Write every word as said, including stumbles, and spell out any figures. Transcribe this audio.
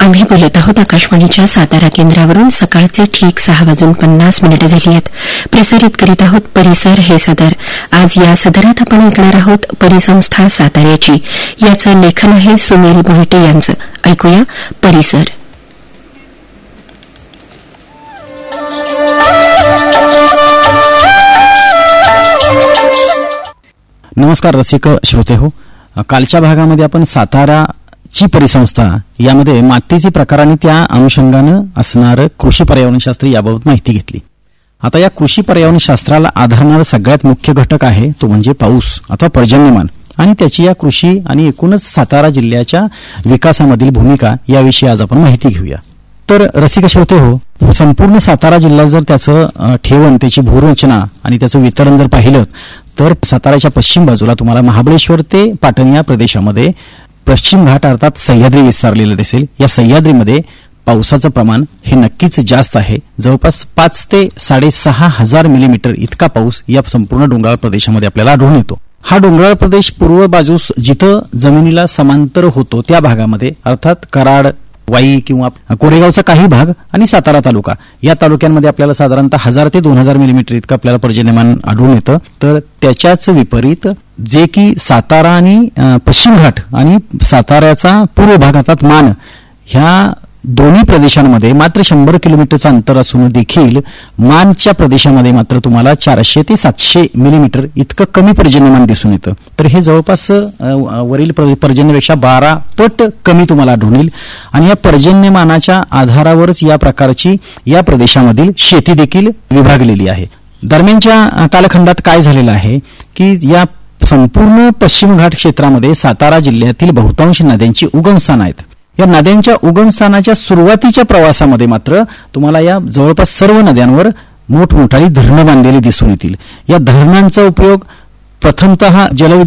आम्ही बोलत आहोत आकाशवाणीच्या सातारा केंद्रावरून. सकाळचे ठीक सहा वाजून पन्नास मिनिटं झाली आहेत. प्रसारित करीत आहोत परिसर हे सदर. आज या सदरात आपण ऐकणार आहोत परिसंस्था साताऱ्याची. याचं लेखन आहे सुनील मोहिते यांचं. ऐकूया परिसर. नमस्कार रसिक श्रोते हो. कालच्या भागामध्ये आपण सातारा ची परिसंस्था यामध्ये मातीचे प्रकार आणि त्या अनुषंगानं असणारं कृषी पर्यावरणशास्त्र याबाबत माहिती घेतली. आता या कृषी पर्यावरणशास्त्राला आधारणारा सगळ्यात मुख्य घटक आहे तो म्हणजे पाऊस अथवा पर्जन्यमान आणि त्याची या कृषी आणि एकूणच सातारा जिल्ह्याच्या विकासामधील भूमिका याविषयी आज आपण माहिती घेऊया. तर रसिक श्रोते हो, संपूर्ण सातारा जिल्हा जर त्याचं ठेवण, त्याची भूरचना आणि त्याचं वितरण जर पाहिलं तर साताराच्या पश्चिम बाजूला तुम्हाला महाबळेश्वर ते पाटण या प्रदेशामध्ये पश्चिम घाट अर्थात सह्याद्री विस्तारलेलं दिसेल. या सह्याद्रीमध्ये पावसाचं प्रमाण हे नक्कीच जास्त आहे. जवळपास पाच ते साडेसहा हजार मिलीमीटर इतका पाऊस या संपूर्ण डोंगराळ प्रदेशामध्ये आपल्याला आढळून येतो. हा डोंगराळ प्रदेश पूर्व बाजूस जिथं जमिनीला समांतर होतो त्या भागामध्ये अर्थात कराड, वाई किंवा कोरेगावचा काही भाग आणि सातारा तालुका या तालुक्यांमध्ये आपल्याला साधारणतः हजार ते दोन हजार मिलीमीटर इतकं आपल्याला पर्जन्यमान आढळून येतं. तर त्याच्याच विपरीत जे की सातारा आणि पश्चिम घाट आणि साताऱ्याचा पूर्व भाग अर्थात मान ह्या दोन्ही प्रदेशांमध्ये मात्र शंभर किलोमीटरचं अंतर असून देखील मानच्या प्रदेशामध्ये मात्र तुम्हाला चारशे ते सातशे मिलीमीटर इतकं कमी पर्जन्यमान दिसून येतं. तर हे जवळपास वरील पर्जन्यापेक्षा बारा पट कमी तुम्हाला आढळून येईल. आणि या पर्जन्यमानाच्या आधारावरच या प्रकारची या प्रदेशामधील शेती देखील विभागलेली आहे. दरम्यानच्या कालखंडात काय झालेलं आहे की या संपूर्ण पश्चिम घाट क्षेत्रामध्ये सातारा जिल्ह्यातील बहुतांश नद्यांची उगमस्थानं आहेत. या नद्यांच्या उगमस्थानाच्या सुरुवातीच्या प्रवासामध्ये मात्र तुम्हाला या जवळपास सर्व नद्यांवर मोठमोठाली धरणं बांधलेली दिसून येतील. या धरणांचा उपयोग प्रथमतः जलविद्युत